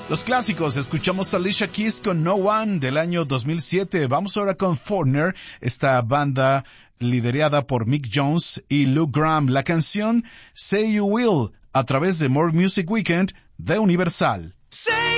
Los clásicos, escuchamos a Alicia Keys con No One del año 2007. Vamos ahora con Foreigner, esta banda liderada por Mick Jones y Luke Graham. La canción Say You Will, a través de More Music Weekend de Universal. Say